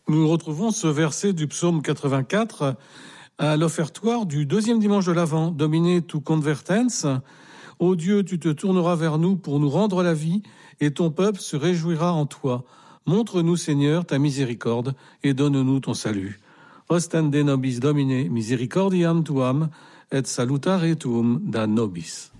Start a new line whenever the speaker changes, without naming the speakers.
Nous retrouvons ce verset du psaume 84 à l'offertoire du deuxième dimanche de l'Avent, Domine tu convertens. Ô Dieu, tu te tourneras vers nous pour nous rendre la vie, et ton peuple se réjouira en toi. Montre-nous, Seigneur, ta miséricorde, et donne-nous ton salut. Ostende nobis Domine, misericordiam tuam, et salutare tuum da nobis.